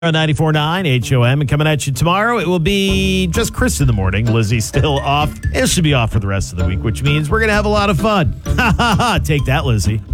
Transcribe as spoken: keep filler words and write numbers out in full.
ninety-four point nine H O M, and coming at you tomorrow, it will be just Chris in the morning. Lizzie's still off. It should be off for the rest of the week, which means we're going to have a lot of fun. Ha ha ha. Take that, Lizzie.